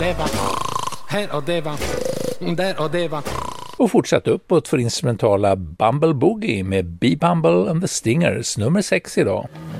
det var här och det var där och det var. Och fortsatt uppåt för instrumentala Bumble Boogie med Bee Bumble and the Stingers nummer 6 idag.